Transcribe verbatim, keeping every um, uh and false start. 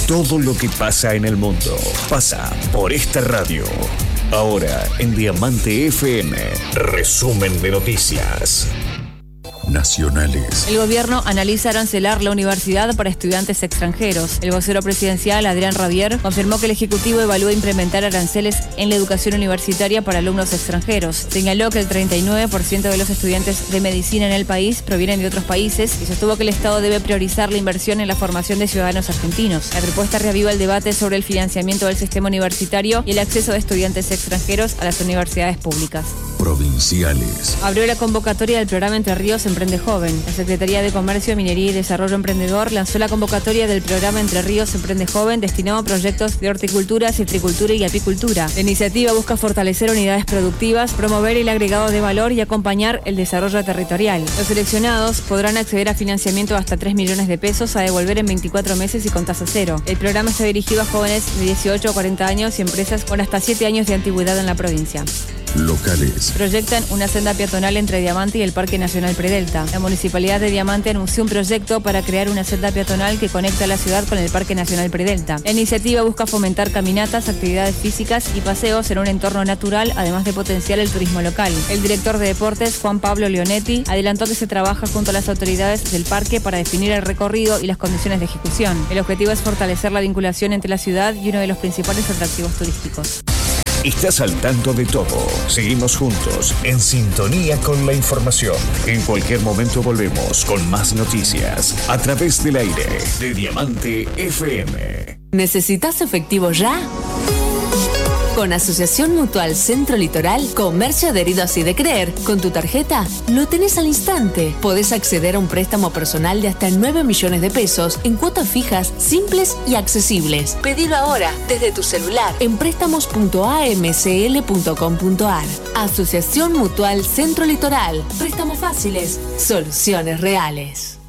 Todo lo que pasa en el mundo pasa por esta radio. Ahora en Diamante F M, resumen de noticias nacionales. El gobierno analiza arancelar la universidad para estudiantes extranjeros. El vocero presidencial, Adrián Rabier, confirmó que el Ejecutivo evalúa implementar aranceles en la educación universitaria para alumnos extranjeros. Señaló que el treinta y nueve por ciento de los estudiantes de medicina en el país provienen de otros países y sostuvo que el Estado debe priorizar la inversión en la formación de ciudadanos argentinos. La propuesta reaviva el debate sobre el financiamiento del sistema universitario y el acceso de estudiantes extranjeros a las universidades públicas. Provinciales. Abrió la convocatoria del programa Entre Ríos Emprende Joven. La Secretaría de Comercio, Minería y Desarrollo Emprendedor lanzó la convocatoria del programa Entre Ríos Emprende Joven destinado a proyectos de horticultura, citricultura y apicultura. La iniciativa busca fortalecer unidades productivas, promover el agregado de valor y acompañar el desarrollo territorial. Los seleccionados podrán acceder a financiamiento de hasta tres millones de pesos a devolver en veinticuatro meses y con tasa cero. El programa está dirigido a jóvenes de dieciocho a cuarenta años y empresas con hasta siete años de antigüedad en la provincia. Locales. Proyectan una senda peatonal entre Diamante y el Parque Nacional Predelta. La Municipalidad de Diamante anunció un proyecto para crear una senda peatonal que conecta la ciudad con el Parque Nacional Predelta. La iniciativa busca fomentar caminatas, actividades físicas y paseos en un entorno natural, además de potenciar el turismo local. El director de deportes, Juan Pablo Leonetti, adelantó que se trabaja junto a las autoridades del parque para definir el recorrido y las condiciones de ejecución. El objetivo es fortalecer la vinculación entre la ciudad y uno de los principales atractivos turísticos. Estás al tanto de todo. Seguimos juntos, en sintonía con la información. En cualquier momento volvemos con más noticias a través del aire de Diamante F M. ¿Necesitas efectivo ya? Con Asociación Mutual Centro Litoral, comercio adherido así de creer, con tu tarjeta lo tenés al instante. Podés acceder a un préstamo personal de hasta nueve millones de pesos en cuotas fijas, simples y accesibles. Pedilo ahora desde tu celular en préstamos punto a m c l punto com punto a r. Asociación Mutual Centro Litoral. Préstamos fáciles, soluciones reales.